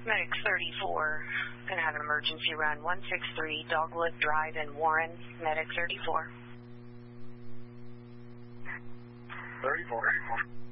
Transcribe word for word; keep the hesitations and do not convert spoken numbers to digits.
Medic thirty-four, gonna have an emergency run one six three Dogwood Drive in Warren. Medic thirty-four. thirty-four.